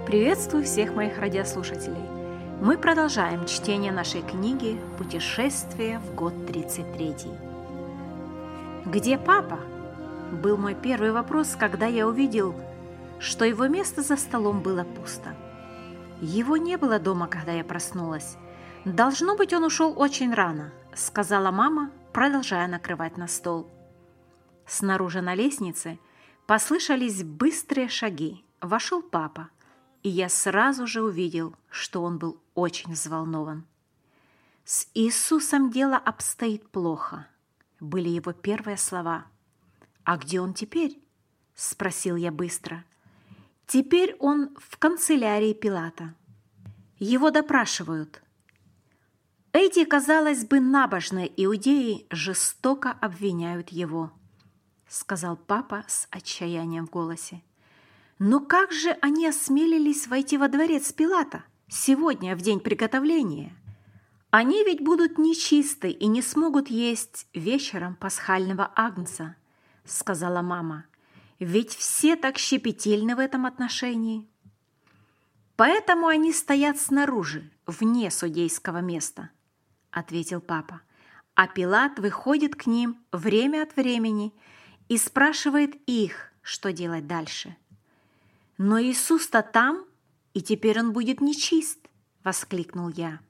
Приветствую всех моих радиослушателей. Мы продолжаем чтение нашей книги «Путешествие в год 33». «Где папа?» был мой первый вопрос, когда я увидел, что его место за столом было пусто. Его не было дома, когда я проснулась. «Должно быть, он ушел очень рано», — сказала мама, продолжая накрывать на стол. Снаружи на лестнице послышались быстрые шаги. Вошел папа, и я сразу же увидел, что он был очень взволнован. «С Иисусом дело обстоит плохо», — были его первые слова. «А где он теперь?» — спросил я быстро. «Теперь он в канцелярии Пилата. Его допрашивают». Эти, казалось бы, набожные иудеи жестоко обвиняют его, — сказал папа с отчаянием в голосе. Но как же они осмелились войти во дворец Пилата сегодня, в день приготовления? Они ведь будут нечисты и не смогут есть вечером пасхального агнца, — сказала мама. Ведь все так щепетильны в этом отношении. Поэтому они стоят снаружи, вне судейского места, — ответил папа. А Пилат выходит к ним время от времени и спрашивает их, что делать дальше. «Но Иисус-то там, и теперь он будет нечист!» — воскликнул я.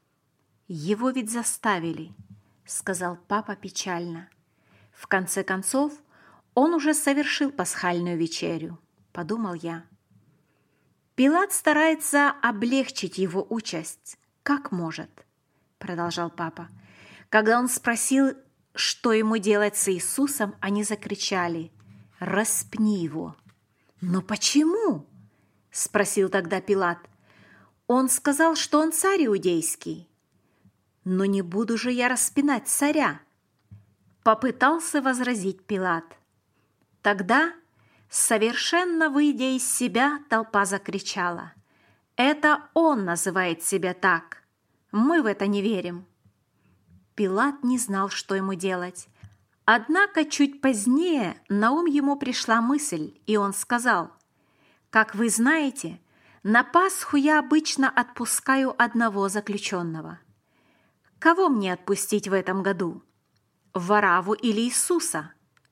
«Его ведь заставили», — сказал папа печально. «В конце концов, он уже совершил пасхальную вечерю», — подумал я. «Пилат старается облегчить его участь, как может», — продолжал папа. Когда он спросил, что ему делать с Иисусом, они закричали: «Распни его!» «Но почему?» – спросил тогда Пилат. «Он сказал, что он царь иудейский». «Но не буду же я распинать царя!» – попытался возразить Пилат. Тогда, совершенно выйдя из себя, толпа закричала: «Это он называет себя так! Мы в это не верим!» Пилат не знал, что ему делать. Однако чуть позднее на ум ему пришла мысль, и он сказал: «Как вы знаете, на Пасху я обычно отпускаю одного заключенного. Кого мне отпустить в этом году? Варавву или Иисуса?»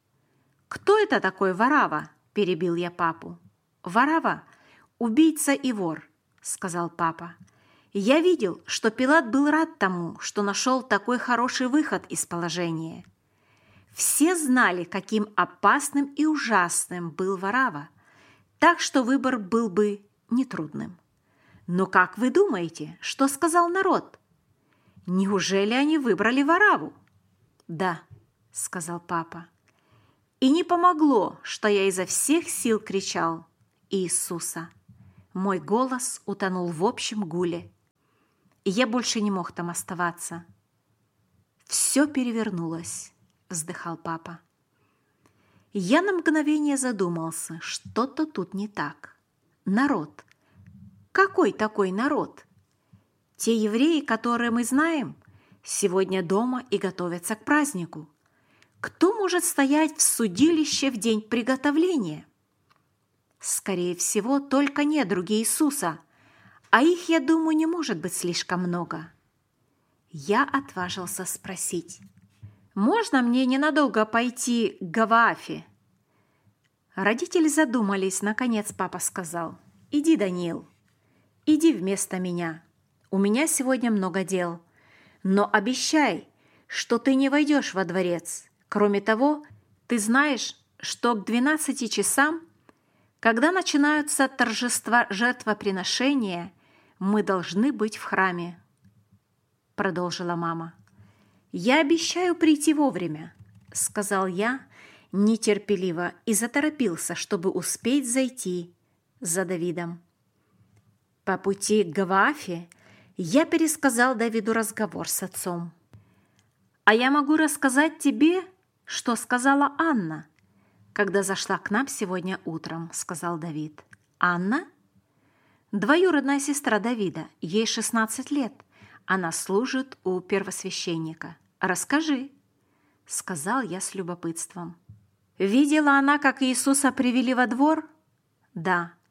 «Кто это такой Варавва?» – перебил я папу. «Варавва – убийца и вор», – сказал папа. «Я видел, что Пилат был рад тому, что нашел такой хороший выход из положения. Все знали, каким опасным и ужасным был Варавва, так что выбор был бы нетрудным. Но как вы думаете, что сказал народ? Неужели они выбрали Варавву?» «Да», — сказал папа. «И не помогло, что я изо всех сил кричал: Иисуса!» Мой голос утонул в общем гуле, и я больше не мог там оставаться. «Все перевернулось», — вздыхал папа. Я на мгновение задумался, что-то тут не так. Народ. Какой такой народ? Те евреи, которые мы знаем, сегодня дома и готовятся к празднику. Кто может стоять в судилище в день приготовления? Скорее всего, только недруги Иисуса, а их, я думаю, не может быть слишком много. Я отважился спросить: «Можно мне ненадолго пойти к Гаваафе?» Родители задумались. Наконец папа сказал: «Иди, Даниил, иди вместо меня. У меня сегодня много дел. Но обещай, что ты не войдешь во дворец. Кроме того, ты знаешь, что к 12 часам, когда начинаются торжества жертвоприношения, мы должны быть в храме», — продолжила мама. «Я обещаю прийти вовремя», — сказал я нетерпеливо и заторопился, чтобы успеть зайти за Давидом. По пути к Гаваафе я пересказал Давиду разговор с отцом. «А я могу рассказать тебе, что сказала Анна, когда зашла к нам сегодня утром», — сказал Давид. «Анна?» «Двоюродная сестра Давида, ей 16 лет. Она служит у первосвященника. Расскажи», — сказал я с любопытством. «Видела она, как Иисуса привели во двор?» «Да».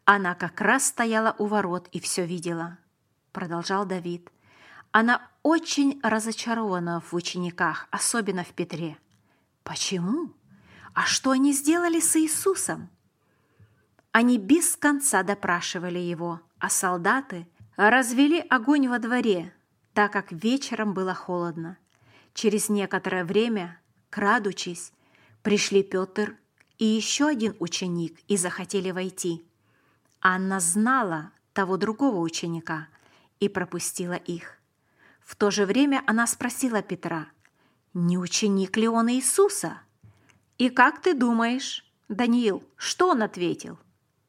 Она как раз стояла у ворот и все видела, продолжал Давид. Она очень разочарована в учениках, особенно в Петре. Почему? А что они сделали с Иисусом? Они без конца допрашивали его, а солдаты развели огонь во дворе, так как вечером было холодно. Через некоторое время, крадучись, пришли Петр и еще один ученик и захотели войти. Анна знала того другого ученика и пропустила их. В то же время она спросила Петра, не ученик ли он Иисуса? И как ты думаешь, Даниил, что он ответил?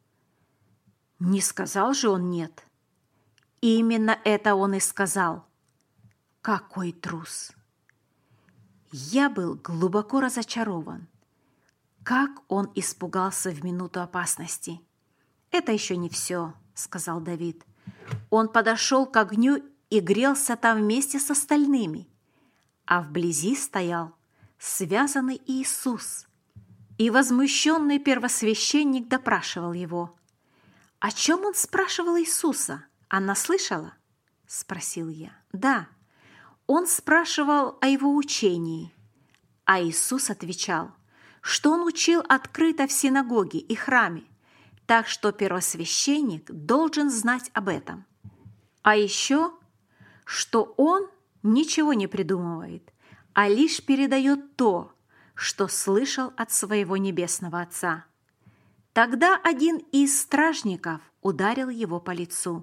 Не сказал же он нет. Именно это он и сказал. Какой трус! Я был глубоко разочарован. Как он испугался в минуту опасности. «Это еще не все», — сказал Давид. Он подошел к огню и грелся там вместе с остальными, а вблизи стоял связанный Иисус. И возмущенный первосвященник допрашивал его. «О чем он спрашивал Иисуса? Анна слышала?» — спросил я. «Да, он спрашивал о его учении». А Иисус отвечал, что он учил открыто в синагоге и храме, так что первосвященник должен знать об этом. А еще, что он ничего не придумывает, а лишь передает то, что слышал от своего небесного Отца. Тогда один из стражников ударил его по лицу.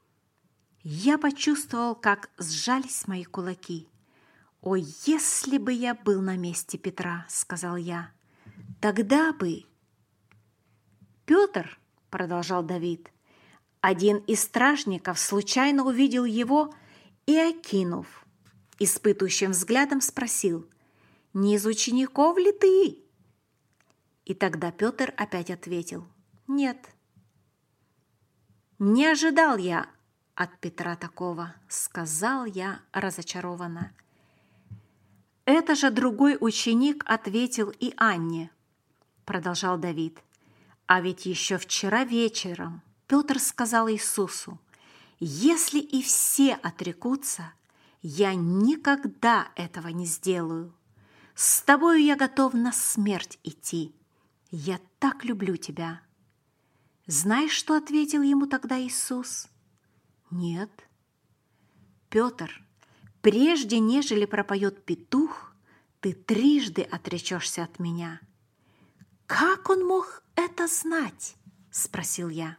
Я почувствовал, как сжались мои кулаки. «О, если бы я был на месте Петра!» — сказал я. «Тогда бы...» «Петр», — продолжал Давид, один из стражников случайно увидел его и, окинув испытующим взглядом, спросил, «Не из учеников ли ты?» И тогда Петр опять ответил, «Нет». «Не ожидал я от Петра такого», — сказал я разочарованно. «Это же другой ученик ответил и Анне», — продолжал Давид. «А ведь еще вчера вечером Петр сказал Иисусу, «Если и все отрекутся, я никогда этого не сделаю. С тобою я готов на смерть идти. Я так люблю тебя». Знаешь, что ответил ему тогда Иисус? «Нет». «Петр, прежде нежели пропоет петух, ты трижды отречешься от меня». «Как он мог это знать?» – спросил я.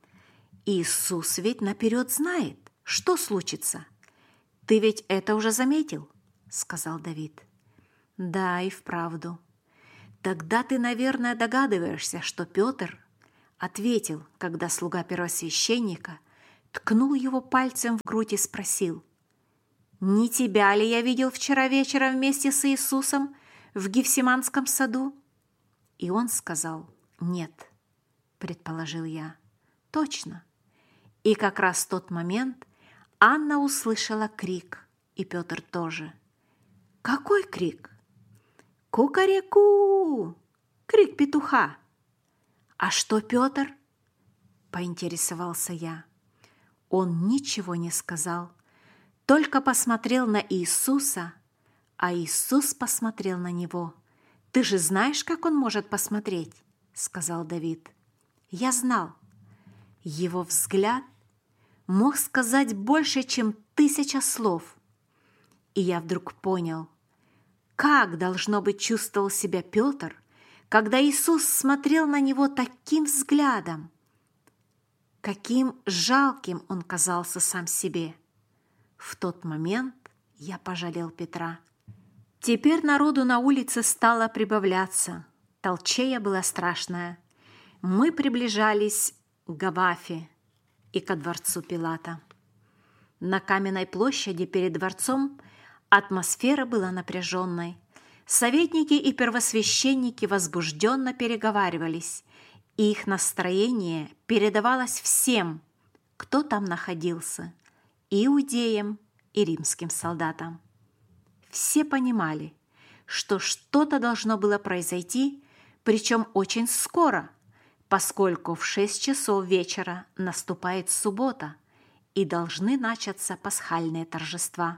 «Иисус ведь наперед знает, что случится. Ты ведь это уже заметил?» – сказал Давид. «Да, и вправду. Тогда ты, наверное, догадываешься, что Петр ответил, когда слуга первосвященника ткнул его пальцем в грудь и спросил, «Не тебя ли я видел вчера вечером вместе с Иисусом в Гефсиманском саду?» И он сказал, «Нет», предположил я. «Точно». И как раз в тот момент Анна услышала крик, и Петр тоже. «Какой крик?» «Кукареку!» Крик петуха. «А что, Петр?» поинтересовался я. Он ничего не сказал, только посмотрел на Иисуса, а Иисус посмотрел на него. «Ты же знаешь, как он может посмотреть?» — сказал Давид. Я знал. Его взгляд мог сказать больше, чем 1000 слов. И я вдруг понял, как, должно быть, чувствовал себя Петр, когда Иисус смотрел на него таким взглядом, каким жалким он казался сам себе. В тот момент я пожалел Петра. Теперь народу на улице стало прибавляться. Толчея была страшная. Мы приближались к Гафафе и ко дворцу Пилата. На каменной площади перед дворцом атмосфера была напряженной. Советники и первосвященники возбужденно переговаривались, и их настроение передавалось всем, кто там находился, иудеям и римским солдатам. Все понимали, что что-то должно было произойти, причем очень скоро, поскольку в 6 часов вечера наступает суббота и должны начаться пасхальные торжества.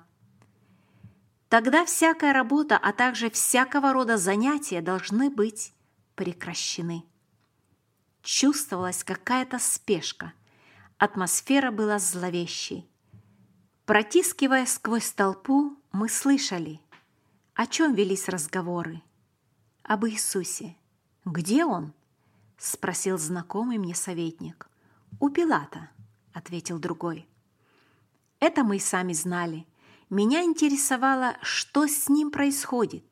Тогда всякая работа, а также всякого рода занятия должны быть прекращены. Чувствовалась какая-то спешка, атмосфера была зловещей. Протискиваясь сквозь толпу, мы слышали, о чем велись разговоры. Об Иисусе. «Где Он?» – спросил знакомый мне советник. «У Пилата», – ответил другой. Это мы и сами знали. Меня интересовало, что с ним происходит.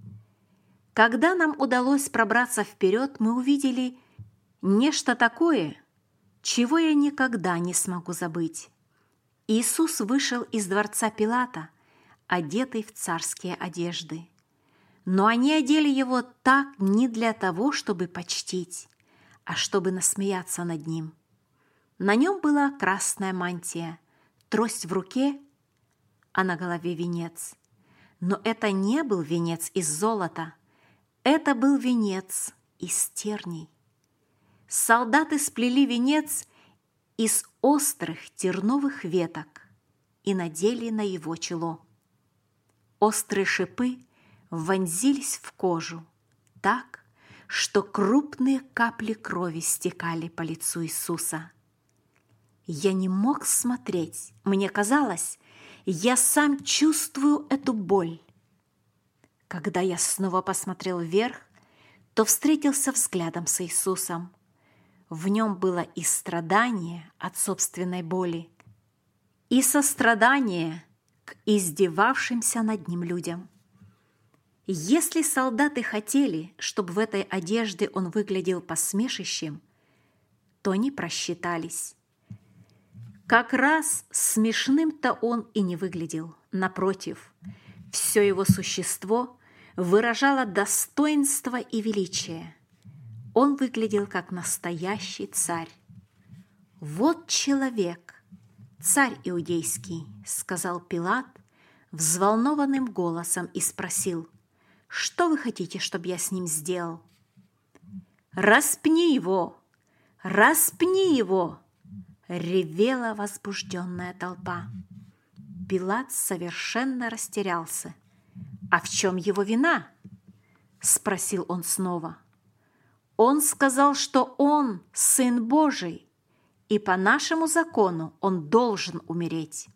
Когда нам удалось пробраться вперед, мы увидели нечто такое, чего я никогда не смогу забыть. Иисус вышел из дворца Пилата, одетый в царские одежды. Но они одели его так не для того, чтобы почтить, а чтобы насмеяться над ним. На нем была красная мантия, трость в руке, а на голове венец. Но это не был венец из золота, это был венец из терней. Солдаты сплели венец из острых терновых веток и надели на его чело. Острые шипы вонзились в кожу так, что крупные капли крови стекали по лицу Иисуса. Я не мог смотреть, мне казалось, я сам чувствую эту боль. Когда я снова посмотрел вверх, то встретился взглядом с Иисусом. В нем было и страдание от собственной боли, и сострадание к издевавшимся над ним людям. Если солдаты хотели, чтобы в этой одежде он выглядел посмешищем, то они просчитались. Как раз смешным-то он и не выглядел. Напротив, все его существо выражало достоинство и величие. Он выглядел как настоящий царь. «Вот человек, царь иудейский», — сказал Пилат взволнованным голосом и спросил: «Что вы хотите, чтобы я с ним сделал?» «Распни его! Распни его!» — ревела возбужденная толпа. Пилат совершенно растерялся. «А в чем его вина?» — спросил он снова. «Он сказал, что он Сын Божий, и по нашему закону он должен умереть».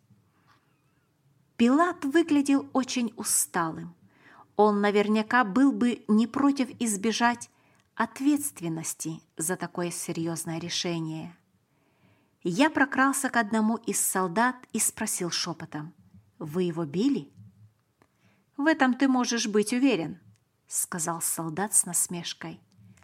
Пилат выглядел очень усталым. Он наверняка был бы не против избежать ответственности за такое серьезное решение. Я прокрался к одному из солдат и спросил шепотом: «Вы его били?» «В этом ты можешь быть уверен», — сказал солдат с насмешкой.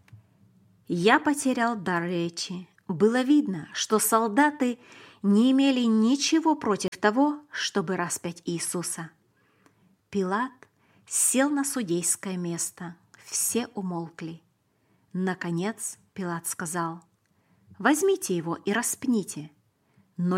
Я потерял дар речи. Было видно, что солдаты не имели ничего против того, чтобы распять Иисуса. Пилат сел на судейское место. Все умолкли. Наконец Пилат сказал: «Возьмите его и распните».